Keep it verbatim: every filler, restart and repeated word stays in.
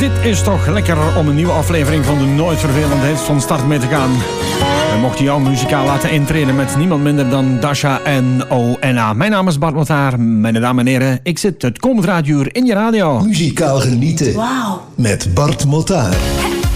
Dit is toch lekker om een nieuwe aflevering van de Nooit Vervelendheid van start mee te gaan. We mochten jou muzikaal laten intreden met niemand minder dan Dasha en O N A. Mijn naam is Bart Motaar. Mijn dames en heren, ik zit het komend raaduur in je radio. Muzikaal genieten. Wauw. Met Bart Motaar.